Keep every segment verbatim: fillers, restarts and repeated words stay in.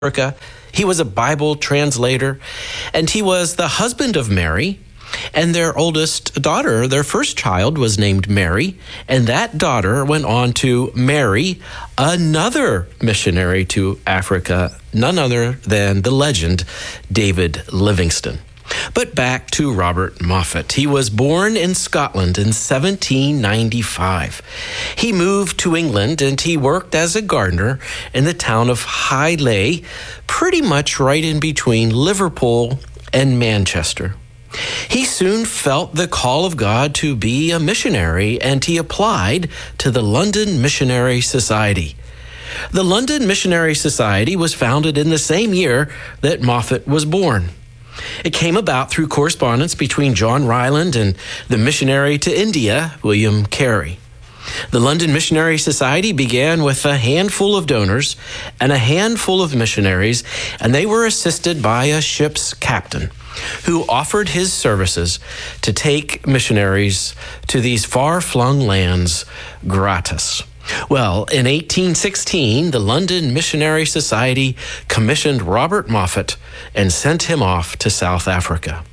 Africa. He was a Bible translator, and he was the husband of Mary, and their oldest daughter, their first child, was named Mary, and that daughter went on to marry another missionary to Africa, none other than the legend David Livingstone. But back to Robert Moffat. He was born in Scotland in seventeen ninety-five. He moved to England and he worked as a gardener in the town of Highley, pretty much right in between Liverpool and Manchester. He soon felt the call of God to be a missionary, and he applied to the London Missionary Society. The London Missionary Society was founded in the same year that Moffat was born. It came about through correspondence between John Ryland and the missionary to India, William Carey. The London Missionary Society began with a handful of donors and a handful of missionaries, and they were assisted by a ship's captain who offered his services to take missionaries to these far-flung lands gratis. Well, in eighteen sixteen, the London Missionary Society commissioned Robert Moffat and sent him off to South Africa.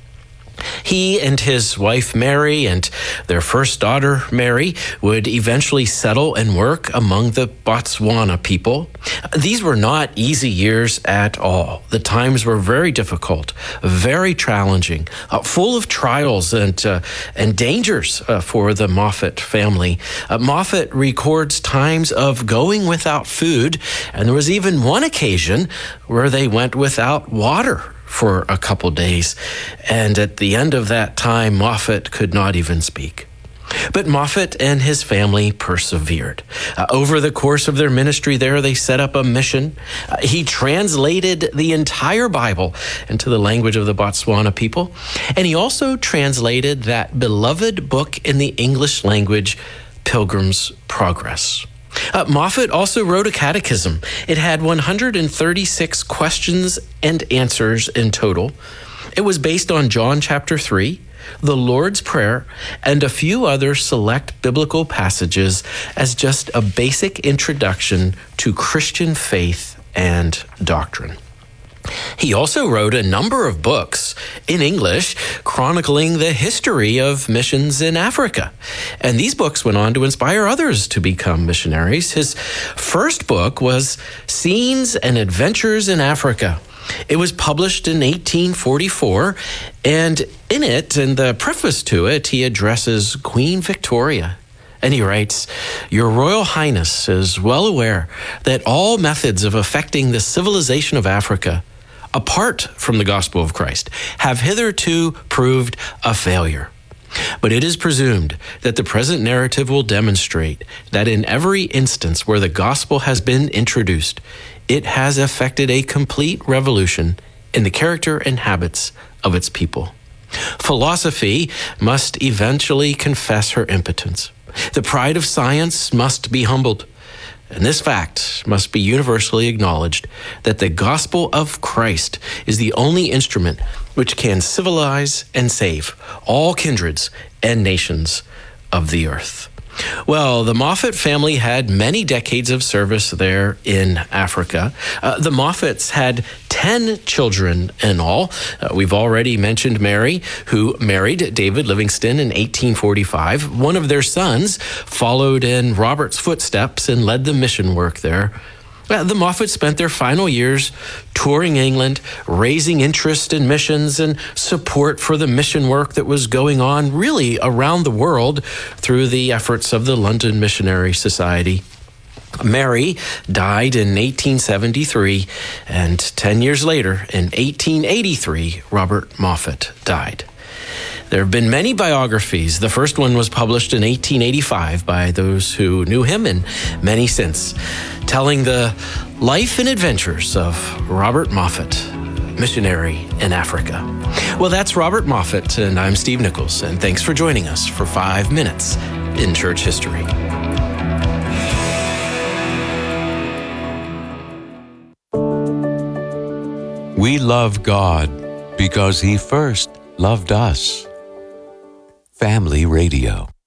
He and his wife Mary and their first daughter Mary would eventually settle and work among the Botswana people. These were not easy years at all. The times were very difficult, very challenging, uh, full of trials and uh, and dangers uh, for the Moffat family. Uh, Moffat records times of going without food, and there was even one occasion where they went without water for a couple days. And at the end of that time, Moffat could not even speak. But Moffat and his family persevered. Uh, over the course of their ministry there, they set up a mission. Uh, he translated the entire Bible into the language of the Botswana people. And he also translated that beloved book in the English language, Pilgrim's Progress. Uh, Moffat also wrote a catechism. It had one hundred thirty-six questions and answers in total. It was based on John chapter three, the Lord's Prayer, and a few other select biblical passages as just a basic introduction to Christian faith and doctrine. He also wrote a number of books in English chronicling the history of missions in Africa. And these books went on to inspire others to become missionaries. His first book was Scenes and Adventures in Africa. It was published in eighteen forty-four, and in it, in the preface to it, he addresses Queen Victoria. And he writes, "Your Royal Highness is well aware that all methods of affecting the civilization of Africa, apart from the gospel of Christ, have hitherto proved a failure. But it is presumed that the present narrative will demonstrate that in every instance where the gospel has been introduced, it has effected a complete revolution in the character and habits of its people. Philosophy must eventually confess her impotence. The pride of science must be humbled. And this fact must be universally acknowledged, that the gospel of Christ is the only instrument which can civilize and save all kindreds and nations of the earth." Well, the Moffat family had many decades of service there in Africa. Uh, the Moffats had ten children in all. Uh, we've already mentioned Mary, who married David Livingstone in eighteen forty-five. One of their sons followed in Robert's footsteps and led the mission work there. Uh, the Moffats spent their final years touring England, raising interest in missions and support for the mission work that was going on really around the world through the efforts of the London Missionary Society. Mary died in eighteen seventy-three, and ten years later, in eighteen eighty-three, Robert Moffat died. There have been many biographies. The first one was published in eighteen eighty-five by those who knew him, and many since, telling the life and adventures of Robert Moffat, missionary in Africa. Well, that's Robert Moffat, and I'm Steve Nichols, and thanks for joining us for five minutes in church history. We love God because He first loved us. Family Radio.